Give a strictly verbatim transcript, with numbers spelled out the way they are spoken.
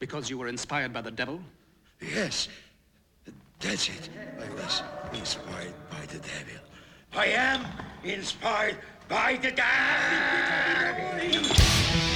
Because you were inspired by the devil? Yes, that's it. I was inspired by the devil. I am inspired by the devil!